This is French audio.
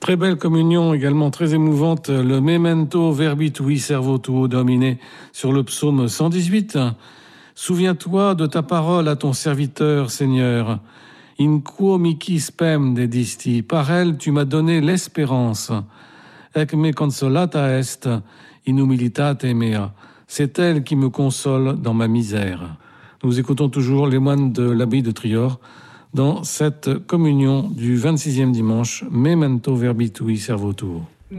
Très belle communion, également très émouvante, le Memento Verbit Tui Servo Tuo Domine sur le psaume 118. Souviens-toi de ta parole à ton serviteur, Seigneur. In quo mihi spem dedisti, par elle tu m'as donné l'espérance. Ec me consolata est in humilitate mea. C'est elle qui me console dans ma misère. Nous écoutons toujours les moines de l'abbaye de Trior dans cette communion du 26e dimanche, Memento Verbit Tui Servo Tuo.